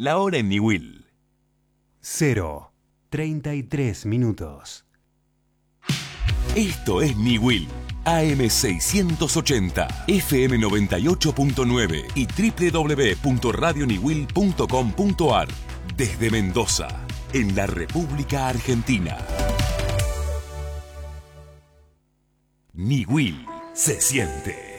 La hora en Niwil. 0:33. Esto es Niwil. AM680, FM 98.9 y www.radioniwil.com.ar. Desde Mendoza, en la República Argentina. Niwil se siente.